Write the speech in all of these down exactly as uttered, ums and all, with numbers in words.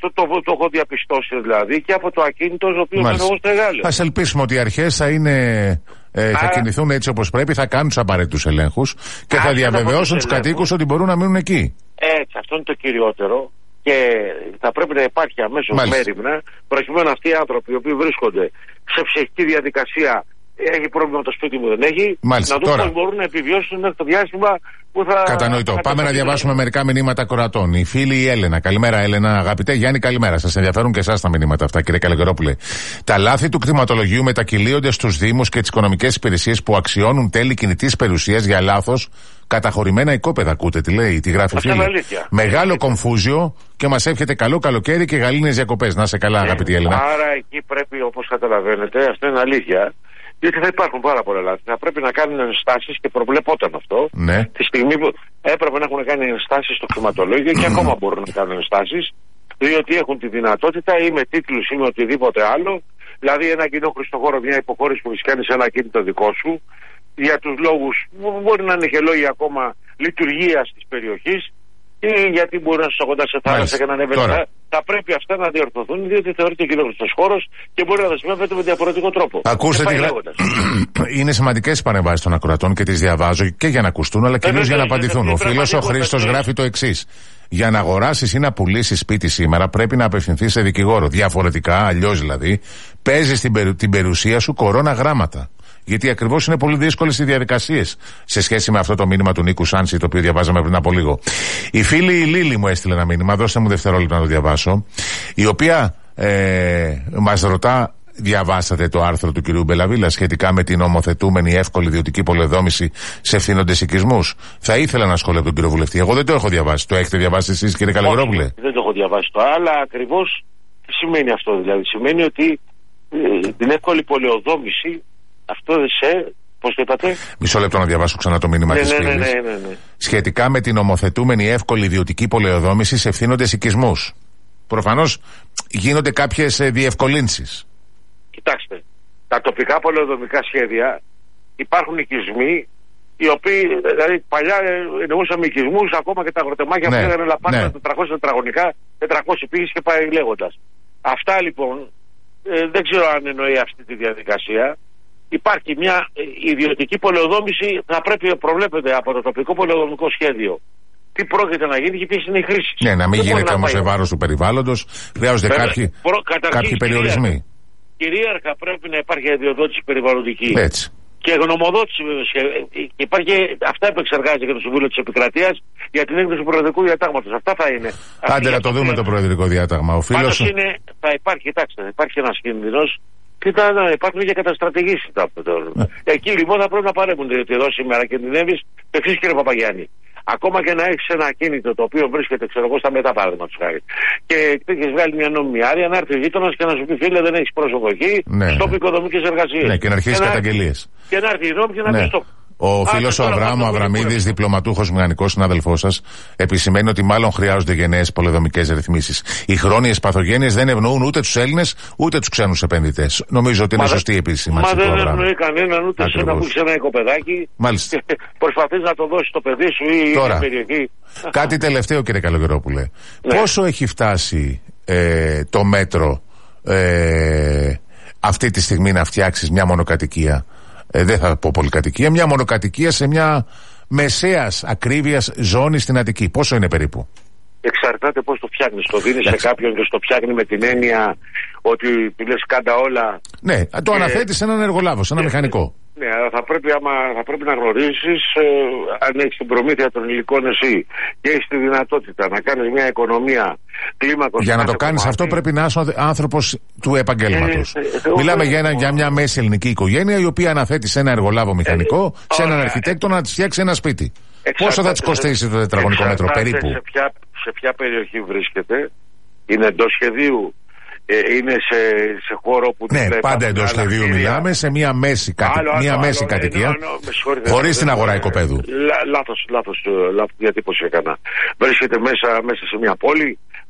αυτό το, το έχω διαπιστώσει δηλαδή και από το ακίνητο το οποίο είναι εγώ στεγάλιο. Ας ελπίσουμε ότι οι αρχές θα είναι... Ε, θα Άρα... κινηθούν έτσι όπως πρέπει, θα κάνουν τους απαραίτητους ελέγχους και Άρα, θα διαβεβαιώσουν τους κατοίκους ότι μπορούν να μείνουν εκεί. Έτσι, αυτό είναι το κυριότερο και θα πρέπει να υπάρχει αμέσως μέριμνα προκειμένου αυτοί οι άνθρωποι οι οποίοι βρίσκονται σε ψυχική διαδικασία, έχει πρόβλημα το σπίτι μου, δεν έχει, Μάλιστα, να δουν τώρα... πώς μπορούν να επιβιώσουν μέχρι το διάστημα που θα... Κατανοητό. Πάμε να διαβάσουμε μερικά μηνύματα κορατών. Η φίλη η Έλενα. Καλημέρα, Έλενα. Αγαπητέ Γιάννη, καλημέρα. Σας ενδιαφέρουν και εσάς τα μηνύματα αυτά, κύριε Καλογερόπουλε. Τα λάθη του κτηματολογίου μετακυλίονται στους Δήμους και τις οικονομικές υπηρεσίες που αξιώνουν τέλη κινητής περιουσίας για λάθος καταχωρημένα οικόπεδα. Ακούτε τι λέει, τι γράφει φίλη. Μεγάλο κομφούζιο και μας εύχεται καλό καλοκαίρι και γαλήνες διακοπές. Να είσαι καλά, αγαπητή Έλενα. Άρα εκεί πρέπει, όπως καταλαβαίνετε, αυτό είναι αλήθεια. Διότι θα υπάρχουν πάρα πολλά λάθη. Θα πρέπει να κάνουν ενστάσεις και προβλεπόταν αυτό. Ναι. Τη στιγμή που έπρεπε να έχουν κάνει ενστάσεις στο κτηματολόγιο και ακόμα μπορούν να κάνουν ενστάσεις, διότι έχουν τη δυνατότητα ή με τίτλους ή με οτιδήποτε άλλο. Δηλαδή, ένα κοινό χρηστοχώρο, μια υποχώρηση που βρίσκει σε ένα ακίνητο δικό σου, για τους λόγους που μπορεί να είναι και λόγοι ακόμα λειτουργίας της περιοχής, ή γιατί μπορεί να είσαι κοντά σε θάλασσα και να ανέβει. Θα πρέπει αυτά να διορθωθούν, διότι θεωρείται κοινόχρηστος χώρος και μπορεί να δεσμεύεται με διαφορετικό τρόπο. Ακούστε τι γράφει. Είναι σημαντικές οι παρεμβάσεις των ακροατών και τις διαβάζω και για να ακουστούν, αλλά κυρίως για να απαντηθούν. Ο φίλος ο Χρήστος γράφει το εξής. Για να αγοράσεις ή να πουλήσεις σπίτι σήμερα πρέπει να απευθυνθείς σε δικηγόρο. Διαφορετικά, αλλιώς δηλαδή, παίζεις την, περι, την περιουσία σου κορώνα γράμματα. Γιατί ακριβώς είναι πολύ δύσκολες οι διαδικασίες σε σχέση με αυτό το μήνυμα του Νίκου Σάνση, το οποίο διαβάζαμε πριν από λίγο. Η φίλη η Λίλη μου έστειλε ένα μήνυμα, δώστε μου δευτερόλεπτα να το διαβάσω, η οποία ε, μας ρωτά, διαβάσατε το άρθρο του κυρίου Μπελαβίλα σχετικά με την νομοθετούμενη εύκολη ιδιωτική πολεοδόμηση σε ευθύνοντες οικισμούς. Θα ήθελα να σχολιάσω τον κύριο βουλευτή. Εγώ δεν το έχω διαβάσει. Το έχετε διαβάσει εσείς, κύριε Καλογερόπουλε? Δεν το έχω διαβάσει το, αλλά ακριβώς τι σημαίνει αυτό δηλαδή? Σημαίνει ότι ε, την εύκολη πολεοδόμηση. Αυτό σε. Πώς το είπατε? Μισό λεπτό να διαβάσω ξανά το μήνυμα ναι, της ναι, φίλης. ναι, ναι, ναι. Σχετικά με την νομοθετούμενη εύκολη ιδιωτική πολεοδόμηση σε ευθύνοντες οικισμούς. Προφανώς γίνονται κάποιες διευκολύνσεις. Κοιτάξτε, τα τοπικά πολεοδομικά σχέδια υπάρχουν οικισμοί οι οποίοι, δηλαδή παλιά εννοούσαμε οικισμούς, ακόμα και τα αγροτεμάχια που έλεγαν να πάνε τετρακόσια τετραγωνικά, τετρακόσιοι πήγες και πάει λέγοντας. Αυτά λοιπόν ε, δεν ξέρω αν εννοεί αυτή τη διαδικασία. Υπάρχει μια ιδιωτική πολεοδόμηση, θα πρέπει να προβλέπεται από το τοπικό πολεοδομικό σχέδιο τι πρόκειται να γίνει και ποιες είναι οι χρήσεις. Ναι, να μην δεν γίνεται όμως σε βάρος του περιβάλλοντος, χρειάζονται κάποιοι, προ, κάποιοι περιορισμοί. Κυρίαρχα, κυρίαρχα πρέπει να υπάρχει αδειοδότηση περιβαλλοντική. Έτσι. Και γνωμοδότηση βέβαια. Υπάρχει, αυτά επεξεργάζεται και το Συμβούλιο της Επικρατείας για την έκδοση του Προεδρικού Διατάγματος. Αυτά θα είναι. Άντε να το δούμε το Προεδρικό Διάταγμα. Ο φίλος... είναι, θα υπάρχει, κοιτάξτε, θα υπάρχει ένας κίνδυνος. Και θα υπάρχουν και καταστρατηγήσεις. Εκεί λοιπόν θα πρέπει να παρέμβουν. Διότι εδώ σήμερα κινδυνεύεις. Εξής, κύριε Παπαγιάννη. Ακόμα και να έχεις ένα ακίνητο το οποίο βρίσκεται, ξέρω εγώ, στα μετά, παράδειγμα του χάρη. Και έχεις βγάλει μια νόμιμη άδεια, να έρθει ο γείτονας και να σου πει: φίλε, δεν έχεις πρόσωπο εκεί, ναι, στόπ οικοδομικές εργασίες. Ναι, και να αρχίσει καταγγελίες. Και να έρθει η νόμη και να πει: ναι. στόπ. Ο φίλος ο Αβραάμ ο Αβραμίδης, διπλωματούχος μηχανικός συνάδελφός σας, επισημαίνει ότι μάλλον χρειάζονται γενναίες πολεοδομικές ρυθμίσεις. Οι χρόνιες παθογένειες δεν ευνοούν ούτε τους Έλληνες ούτε τους ξένους επενδυτές. Νομίζω ότι είναι μα σωστή η επισήμανση. Μα δεν ευνοεί κανέναν, ούτε σε ένα που έχει ένα οικοπεδάκι. Μάλιστα. Προσπαθείς να το δώσεις στο παιδί σου ή Τώρα, η περιοχή. Κάτι τελευταίο, κύριε Καλογερόπουλε. Ναι. Πόσο έχει φτάσει ε, το μέτρο ε, αυτή τη στιγμή να φτιάξεις μια μονοκατοικία? Ε, δεν θα πω πολυκατοικία, μια μονοκατοικία σε μια μεσαίας ακρίβειας ζώνη στην Αττική. Πόσο είναι περίπου? Εξαρτάται πώς το φτιάχνεις. Το δίνεις σε κάποιον και στο φτιάχνει με την έννοια ότι του λες κάντα όλα. Ναι, το ε, αναθέτεις σε έναν εργολάβο, σε ένα ε, μηχανικό. Ναι, αλλά θα πρέπει, άμα, θα πρέπει να γνωρίσεις ε, αν έχεις την προμήθεια των υλικών εσύ και έχεις τη δυνατότητα να κάνεις μια οικονομία κλίμακος. Για να το κάνεις κομμάτι. Αυτό πρέπει να είσαι άνθρωπος του επαγγέλματος. Ε, ε, ε, Μιλάμε ε, για, ένα, ε, για μια μέση ελληνική οικογένεια η οποία αναθέτει σε ένα εργολάβο μηχανικό, ε, σε έναν αρχιτέκτο να της φτιάξει ένα σπίτι. Εξαρτάται, πόσο θα της κοστίσει το τετραγωνικό μέτρο περίπου? Σε ποια, σε ποια περιοχή βρίσκεται, είναι εντός σχεδίου. Ε, είναι σε, σε χώρο που... Ναι, πάντα εντός σχεδίου μιλάμε, σε μια μέση, κατη... άλλο, μια άλλο, μέση άλλο, κατοικία, ναι, ναι, ναι, χωρίς την αγορά οικοπαίδου. Λάθος, λάθος, λάθος διατύπωση έκανα. Βρίσκεται μέσα, μέσα σε μια πόλη,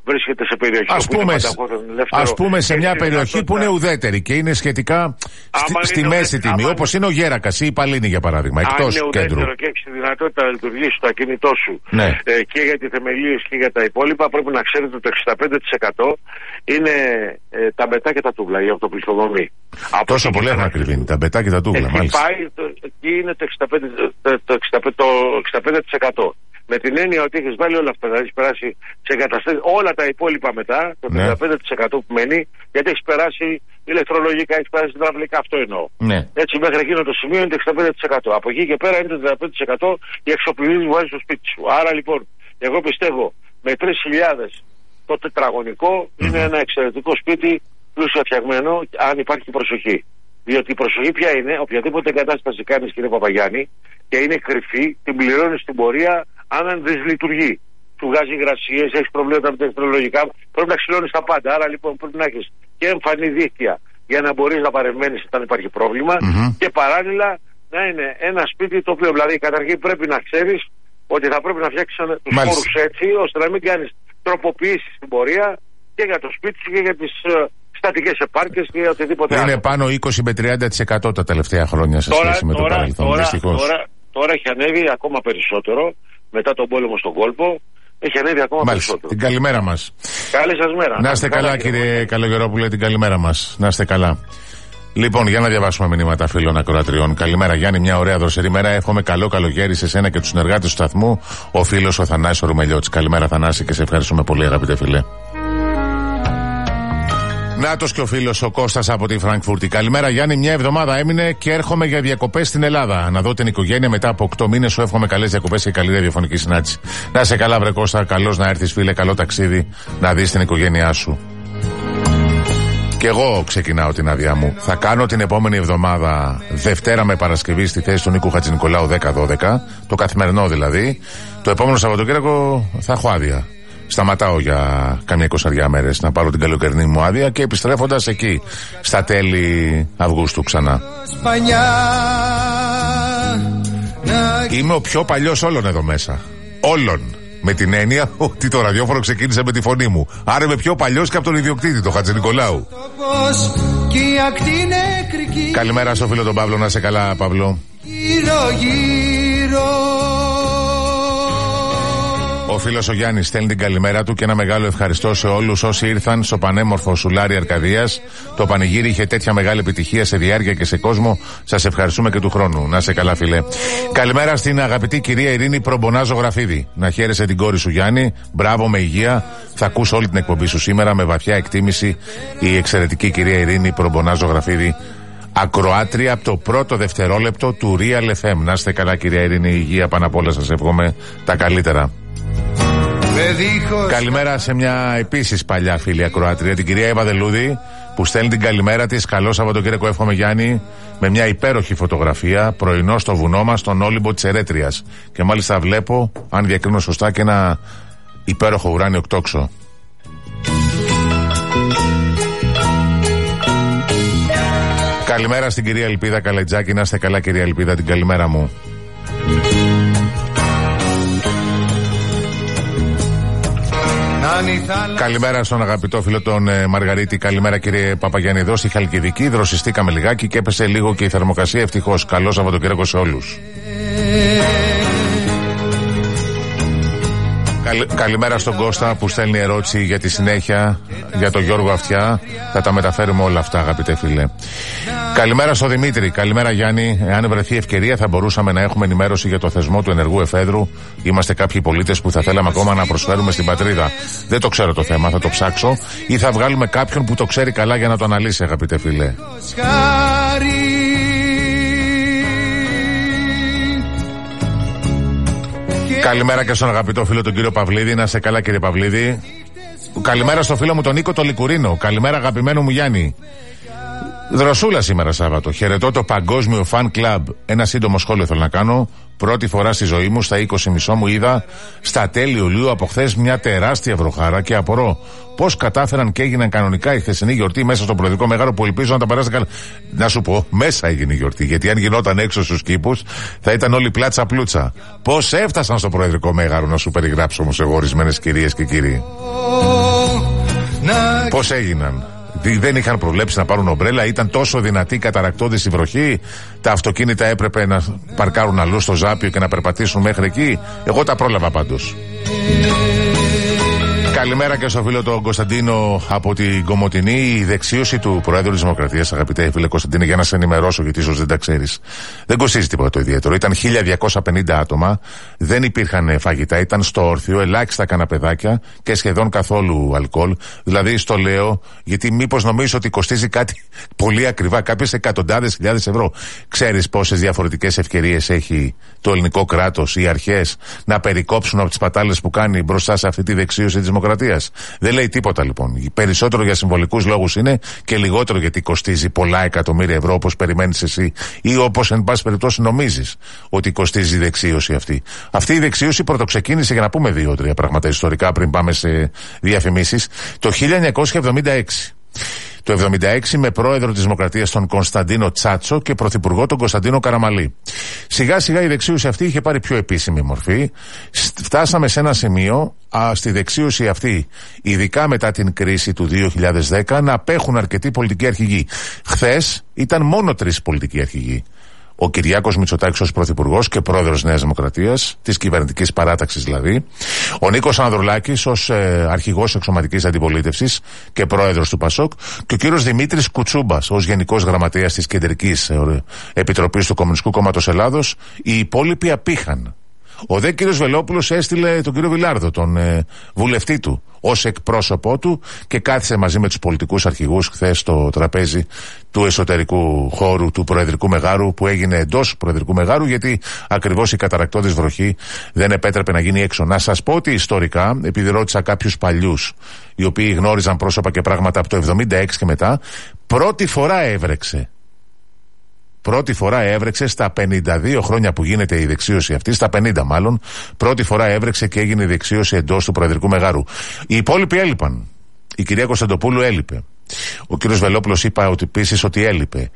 βρίσκεται σε περιοχή. Ας πούμε, ας πούμε σε μια περιοχή που είναι ουδέτερη και είναι σχετικά στη, στη μέση τιμή, όπως είναι ο Γέρακας ή η Παλίνη για παράδειγμα, εκτός κέντρου. Αν είναι ουδέτερο και έχεις τη δυνατότητα να λειτουργήσει το ακίνητό σου, ναι, ε, και για τη θεμελίες και για τα υπόλοιπα, πρέπει να ξέρετε ότι το εξήντα πέντε τοις εκατό είναι ε, τα μπετά και τα τούβλα, η αυτοπληκτοδομή. Τόσο πολύ έχουν ακριβήνει, τα μπετά και τα τούβλα, εκεί μάλιστα. Πάει, το, εκεί είναι το εξήντα πέντε τοις εκατό. Το εξήντα πέντε, το εξήντα πέντε τοις εκατό. Με την έννοια ότι έχεις βάλει όλα αυτά, δηλαδή έχεις περάσει σε εγκαταστάσεις, όλα τα υπόλοιπα μετά, το τριάντα πέντε τοις εκατό που μένει, γιατί έχεις περάσει ηλεκτρολογικά, έχεις περάσει υδραυλικά, αυτό εννοώ. Ναι. Έτσι μέχρι εκείνο το σημείο είναι το εξήντα πέντε τοις εκατό. Από εκεί και πέρα είναι το τριάντα πέντε τοις εκατό η εξοπλισμή που βάζεις στο σπίτι σου. Άρα λοιπόν, εγώ πιστεύω με τρεις χιλιάδες το τετραγωνικό mm-hmm. είναι ένα εξαιρετικό σπίτι, πλούσια φτιαγμένο, αν υπάρχει προσοχή. Διότι η προσοχή πια είναι, οποιαδήποτε εγκατάσταση κάνεις, κύριε Παπαγιάννη, και είναι κρυφή, την πληρώνεις στην πορεία αν δεν λειτουργεί. Του βγάζει υγρασίες, έχει προβλήματα με τα ηλεκτρολογικά, πρέπει να ξυλώνεις τα πάντα. Άρα λοιπόν πρέπει να έχεις και εμφανή δίκτυα για να μπορείς να παρεμβαίνεις όταν υπάρχει πρόβλημα mm-hmm. και παράλληλα να είναι ένα σπίτι το οποίο, δηλαδή καταρχήν πρέπει να ξέρεις ότι θα πρέπει να φτιάξεις τους χώρους έτσι ώστε να μην κάνεις τροποποιήσεις στην πορεία και για το σπίτι σου και για τις στατικές επάρκειες και οτιδήποτε είναι άλλο. Είναι πάνω είκοσι με τριάντα τοις εκατό τα τελευταία χρόνια σε σχέση με τώρα, το παρελθόν. Τώρα, δυστυχώς. Τώρα, τώρα έχει ανέβει ακόμα περισσότερο μετά τον πόλεμο στον κόλπο. Έχει ανέβει ακόμα Μάλιστα. περισσότερο. Την καλημέρα μας. Καλή σας μέρα. Να είστε καλά, κύριε Καλογερόπουλε, την καλημέρα μας. Να είστε καλά. Λοιπόν, για να διαβάσουμε μηνύματα φίλων ακροατριών. Καλημέρα, Γιάννη, μια ωραία δροσερή μέρα. Εύχομαι καλό καλοκαίρι σε σένα και τους συνεργάτες του σταθμού. Ο φίλος ο Θανάσης Ρουμελιώτης. Καλημέρα, Θανάση, και σε ευχαριστούμε πολύ, αγαπητέ φίλε. Νάτος και ο φίλος ο Κώστας από τη Φραγκφούρτη. Καλημέρα, Γιάννη. Μια εβδομάδα έμεινε και έρχομαι για διακοπές στην Ελλάδα. Να δω την οικογένεια μετά από οκτώ μήνες. Σου εύχομαι καλές διακοπές και καλή ραδιοφωνική συνάντηση. Να είσαι καλά, βρε Κώστα. Καλώς να έρθεις, φίλε. Καλό ταξίδι να δεις την οικογένειά σου. Και εγώ ξεκινάω την άδειά μου. Θα κάνω την επόμενη εβδομάδα Δευτέρα με Παρασκευή στη θέση του Νίκου Χατζηνικολάου δέκα δώδεκα. Το καθημερινό δηλαδή. Το επόμενο Σαββατοκύριακο θα έχω άδεια. Σταματάω για καμιά εικοσαριά μέρες να πάρω την καλοκαιρινή μου άδεια και επιστρέφοντας εκεί στα τέλη Αυγούστου ξανά. Είμαι ο πιο παλιός όλων εδώ μέσα. Όλων. Με την έννοια ότι το ραδιόφωνο ξεκίνησε με τη φωνή μου. Άρα είμαι πιο παλιός και από τον ιδιοκτήτη, τον Χατζηνικολάου. Καλημέρα στο φίλο τον Παύλο, να σε καλά, Παύλο. Ο φίλος ο Γιάννης στέλνει την καλημέρα του και ένα μεγάλο ευχαριστώ σε όλους όσοι ήρθαν στο πανέμορφο Σουλάρι Αρκαδίας. Το πανηγύρι είχε τέτοια μεγάλη επιτυχία σε διάρκεια και σε κόσμο. Σας ευχαριστούμε και του χρόνου. Να σε καλά, φίλε. Καλημέρα στην αγαπητή κυρία Ειρήνη Προμπονάζο Γραφίδη. Να χαίρεσαι την κόρη σου, Γιάννη. Μπράβο, με υγεία. Θα ακούσω όλη την εκπομπή σου σήμερα με βαθιά εκτίμηση. Η εξαιρετική κυρία Ειρήνη Προμπονάζο Γραφίδη. Ακροάτρια από το πρώτο δευτερόλεπτο του Real εφ εμ. Να είστε καλά, κυρία Ειρήνη. Υγεία πάνω απ' όλα, σας εύχομαι τα καλύτερα. Καλημέρα σε μια επίσης παλιά φίλη ακροάτρια, την κυρία Εύα Δελούδη, που στέλνει την καλημέρα της. Καλό Σαββατοκύριακο, εύχομαι, Γιάννη, με μια υπέροχη φωτογραφία πρωινό στο βουνό μας, στον Όλυμπο της Ερέτριας. Και μάλιστα βλέπω, αν διακρίνω σωστά, και ένα υπέροχο ουράνιο κτόξο. Καλημέρα στην κυρία Ελπίδα Καλετζάκη. Να είστε καλά, κυρία Ελπίδα, την καλημέρα μου. Καλημέρα στον αγαπητό φίλο τον ε, Μαργαρίτη. Καλημέρα, κύριε Παπαγιάννη. Εδώ στη Χαλκιδική δροσιστήκαμε λιγάκι και έπεσε λίγο και η θερμοκρασία, ευτυχώς. Καλό Σαββατοκύριακο σε όλους. Καλη, καλημέρα στον Κώστα που στέλνει ερώτηση για τη συνέχεια, για τον Γιώργο Αυτιά. Θα τα μεταφέρουμε όλα αυτά, αγαπητέ φίλε. Καλημέρα στον Δημήτρη. Καλημέρα, Γιάννη. Εάν βρεθεί ευκαιρία, θα μπορούσαμε να έχουμε ενημέρωση για το θεσμό του ενεργού εφέδρου. Είμαστε κάποιοι πολίτες που θα θέλαμε ακόμα να προσφέρουμε στην πατρίδα. Δεν το ξέρω το θέμα, θα το ψάξω. Ή θα βγάλουμε κάποιον που το ξέρει καλά για να το αναλύσει, αγαπητέ φίλε. Καλημέρα και στον αγαπητό φίλο τον κύριο Παυλίδη. Να σε καλά, κύριε Παυλίδη. Καλημέρα στο φίλο μου τον Νίκο το Λικουρίνο. Καλημέρα, αγαπημένο μου Γιάννη. Δροσούλα σήμερα Σάββατο. Χαιρετώ το Παγκόσμιο Fan Club. Ένα σύντομο σχόλιο θέλω να κάνω. Πρώτη φορά στη ζωή μου, στα είκοσι μισό μου, είδα στα τέλη Ιουλίου από χθες μια τεράστια βροχάρα και απορώ πώς κατάφεραν και έγιναν κανονικά η χθεσινή γιορτή μέσα στο Προεδρικό Μέγαρο που ελπίζω να τα περάσετε καλά. Να σου πω, μέσα έγινε η γιορτή. Γιατί αν γινόταν έξω στους κήπους θα ήταν όλοι πλάτσα πλούτσα. Πώς έφτασαν στο Προεδρικό Μέγαρο να σου περιγράψω όμως εγώ ορισμένες κυρίες και κύριοι. Πώς έγιναν. Δεν είχαν προβλέψει να πάρουν ομπρέλα, ήταν τόσο δυνατή καταρακτώδης η βροχή. Τα αυτοκίνητα έπρεπε να παρκάρουν αλλού στο Ζάπιο και να περπατήσουν μέχρι εκεί. Εγώ τα πρόλαβα πάντως. Καλημέρα και στο φίλο τον Κωνσταντίνο από την Κομοτηνή. Η δεξίωση του Προέδρου της Δημοκρατίας, αγαπητέ φίλε Κωνσταντίνε, για να σε ενημερώσω, γιατί ίσως δεν τα ξέρεις, δεν κοστίζει τίποτα το ιδιαίτερο. Ήταν χίλια διακόσια πενήντα άτομα, δεν υπήρχαν φαγητά, ήταν στο όρθιο, ελάχιστα καναπεδάκια και σχεδόν καθόλου αλκοόλ. Δηλαδή, στο λέω, γιατί μήπως νομίζεις ότι κοστίζει κάτι πολύ ακριβά, κάποιες εκατοντάδες χιλιάδες ευρώ. Ξέρεις πόσες διαφορετικές ευκαιρίες έχει το ελληνικό κράτος, οι αρχές, να περικόψουν από τις πατάλες που κάνει μπροστά σε αυτή τη δεξίωση της Δημοκρατίας. Δεν λέει τίποτα λοιπόν. Περισσότερο για συμβολικούς λόγους είναι και λιγότερο γιατί κοστίζει πολλά εκατομμύρια ευρώ όπως περιμένεις εσύ ή όπως εν πάση περιπτώσει νομίζεις ότι κοστίζει η δεξίωση αυτή. Αυτή η δεξίωση πρωτοξεκίνησε, για να πούμε δύο-τρία πράγματα ιστορικά πριν πάμε σε διαφημίσεις, το χίλια εννιακόσια εβδομήντα έξι. Το εβδομήντα έξι με πρόεδρο της Δημοκρατίας τον Κωνσταντίνο Τσάτσο και πρωθυπουργό τον Κωνσταντίνο Καραμαλή. Σιγά σιγά η δεξίωση αυτή είχε πάρει πιο επίσημη μορφή. Φτάσαμε σε ένα σημείο α, στη δεξίωση αυτή, ειδικά μετά την κρίση του δύο χιλιάδες δέκα, να απέχουν αρκετοί πολιτικοί αρχηγοί. Χθες ήταν μόνο τρεις πολιτικοί αρχηγοί. Ο Κυριάκος Μητσοτάκης ως πρωθυπουργός και πρόεδρος Νέας Δημοκρατίας, της κυβερνητικής παράταξης δηλαδή. Ο Νίκος Ανδρουλάκης ως ε, αρχηγός εξωματικής αντιπολίτευσης και πρόεδρος του ΠΑΣΟΚ. Και ο κύριος Δημήτρης Κουτσούμπας ως γενικός γραμματέας της Κεντρικής ε, Επιτροπής του Κομμουνιστικού Κόμματος Ελλάδος. Οι υπόλοιποι απήχαν. Ο δε κύριος Βελόπουλος έστειλε τον κύριο Βιλάρδο, τον ε, βουλευτή του, ως εκπρόσωπό του και κάθισε μαζί με τους πολιτικούς αρχηγούς χθες στο τραπέζι του εσωτερικού χώρου του Προεδρικού Μεγάρου, που έγινε εντός Προεδρικού Μεγάρου, γιατί ακριβώς η καταρακτώδης βροχή δεν επέτρεπε να γίνει έξω. Να σας πω ότι ιστορικά, επειδή ρώτησα κάποιους παλιούς, οι οποίοι γνώριζαν πρόσωπα και πράγματα από το εβδομήντα έξι και μετά, πρώτη φορά έβρεξε. Πρώτη φορά έβρεξε στα πενήντα δύο χρόνια που γίνεται η δεξίωση αυτή, στα πενήντα μάλλον, πρώτη φορά έβρεξε και έγινε η δεξίωση εντός του Προεδρικού Μεγάρου. Οι υπόλοιποι έλειπαν. Η κυρία Κωνσταντοπούλου έλειπε. Ο κύριος Βελόπουλος είπα ότι επίσης ότι έλειπε.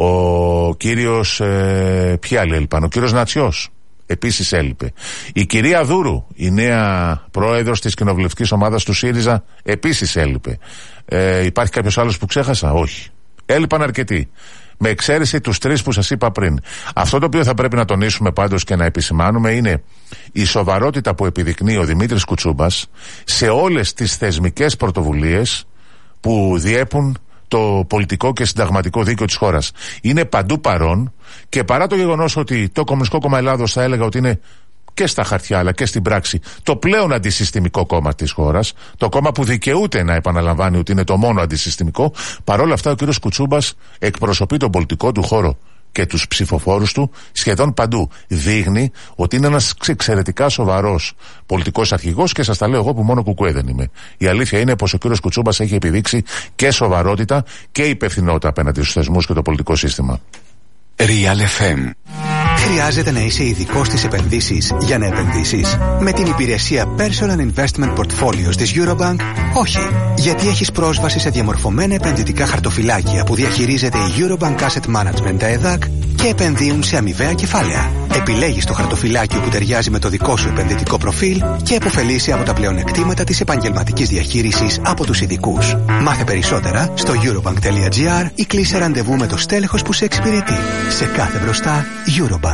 Ο κύριος. Ε, ποιοι άλλοι έλειπαν. Ο κύριος Νατσιός επίσης έλειπε. Η κυρία Δούρου, η νέα πρόεδρος της κοινοβουλευτικής ομάδας του ΣΥΡΙΖΑ, επίσης έλειπε. Ε, υπάρχει κάποιος άλλος που ξέχασα? Όχι. Έλειπαν αρκετοί. Με εξαίρεση τους τρεις που σας είπα πριν. Αυτό το οποίο θα πρέπει να τονίσουμε πάντως και να επισημάνουμε είναι η σοβαρότητα που επιδεικνύει ο Δημήτρης Κουτσούμπας σε όλες τις θεσμικές πρωτοβουλίες που διέπουν το πολιτικό και συνταγματικό δίκαιο της χώρας. Είναι παντού παρόν και παρά το γεγονός ότι το Κομμουνιστικό Κόμμα Ελλάδος θα έλεγα ότι είναι και στα χαρτιά αλλά και στην πράξη το πλέον αντισυστημικό κόμμα της χώρας, το κόμμα που δικαιούται να επαναλαμβάνει ότι είναι το μόνο αντισυστημικό, παρόλα αυτά ο κύριος Κουτσούμπας εκπροσωπεί τον πολιτικό του χώρο και τους ψηφοφόρους του σχεδόν παντού. Δείχνει ότι είναι ένας εξαιρετικά σοβαρός πολιτικός αρχηγός και σας τα λέω εγώ που μόνο κουκουέ δεν είμαι. Η αλήθεια είναι πως ο κύριος Κουτσούμπας έχει επιδείξει και σοβαρότητα και υπευθυνότητα απέναντι στους θεσμούς και το πολιτικό σύστημα. Real εφ εμ. Χρειάζεται να είσαι ειδικός στις επενδύσεις για να επενδύσεις? Με την υπηρεσία Personal Investment Portfolios της Eurobank, όχι. Γιατί έχεις πρόσβαση σε διαμορφωμένα επενδυτικά χαρτοφυλάκια που διαχειρίζεται η Eurobank Asset Management ΕΔΑΚ και επενδύουν σε αμοιβαία κεφάλαια. Επιλέγεις το χαρτοφυλάκιο που ταιριάζει με το δικό σου επενδυτικό προφίλ και επωφελείσαι από τα πλεονεκτήματα της επαγγελματικής διαχείρισης από τους ειδικούς. Μάθε περισσότερα στο eurobank τελεία gr ή κλείσε ραντεβού με το στέλεχος που σε εξυπηρετεί. Σε κάθε μπροστά, Eurobank.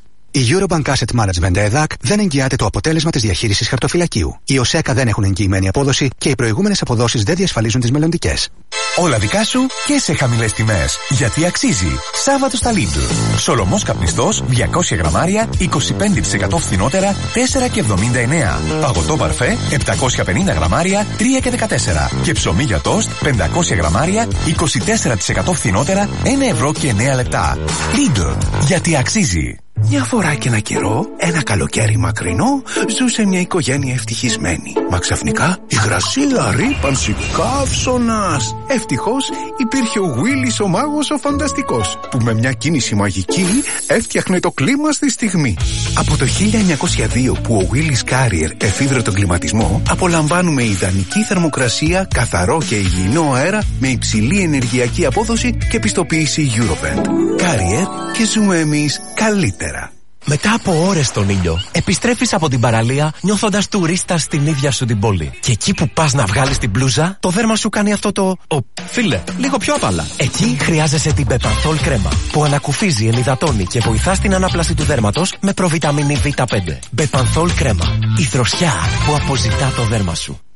Η Eurobank Asset Management ΕΔΑΚ δεν εγγυάται το αποτέλεσμα της διαχείρισης χαρτοφυλακίου. Οι ΟΣΕΚΑ δεν έχουν εγγυημένη απόδοση και οι προηγούμενες αποδόσεις δεν διασφαλίζουν τις μελλοντικές. Όλα δικά σου και σε χαμηλές τιμές. Γιατί αξίζει. Σάββατο στα Lidl. Σολομός καπνιστός διακόσια γραμμάρια, είκοσι πέντε τοις εκατό φθηνότερα, τέσσερα και εβδομήντα εννέα. Παγωτό παρφέ, επτακόσια πενήντα γραμμάρια, τρία και δεκατέσσερα. Και ψωμί για τόστ, πεντακόσια γραμμάρια, είκοσι τέσσερα τοις εκατό φθηνότερα, ένα ευρώ και εννέα λεπτά. Lidl. Γιατί αξίζει. Μια φορά και ένα καιρό, ένα καλοκαίρι μακρινό, ζούσε μια οικογένεια ευτυχισμένη. Μα ξαφνικά, υγρασία, ρύπανση, καύσωνας. Ευτυχώς υπήρχε ο Γουίλις ο μάγος ο φανταστικός, που με μια κίνηση μαγική έφτιαχνε το κλίμα στη στιγμή. Από το χίλια εννιακόσια δύο που ο Willis Carrier εφήβρε τον κλιματισμό, απολαμβάνουμε ιδανική θερμοκρασία, καθαρό και υγιεινό αέρα με υψηλή ενεργειακή απόδοση και πιστοποίηση Eurovent. Carrier, και ζούμε εμείς καλύτερα. Μετά από ώρες στον ήλιο, επιστρέφεις από την παραλία νιώθοντας τουρίστας στην ίδια σου την πόλη. Και εκεί που πας να βγάλεις την μπλούζα, το δέρμα σου κάνει αυτό το «Ο, φίλε, λίγο πιο απαλά». Εκεί χρειάζεσαι την Bepanthol κρέμα, που ανακουφίζει, ενυδατώνει και βοηθά στην ανάπλαση του δέρματος με προβιταμίνη βι πέντε. Bepanthol κρέμα, η δροσιά που αποζητά το δέρμα σου.